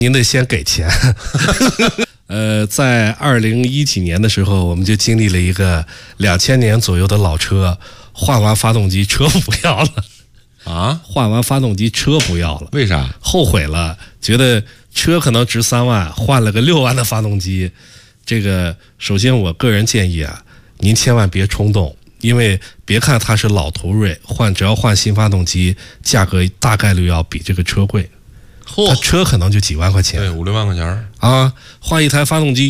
您得先给钱。在2010几年的时候，我们就经历了一个2000年左右的老车，换完发动机车不要了啊！ 换完发动机车不要了， 为啥？ 后悔了，觉得车可能值3万，换了个6万的发动机。这个首先我个人建议啊，您千万别冲动，因为别看它是老途锐，只要换新发动机，价格大概率要比这个车贵。它车可能就几万块钱， 对，5、6万块钱啊，换一台发动机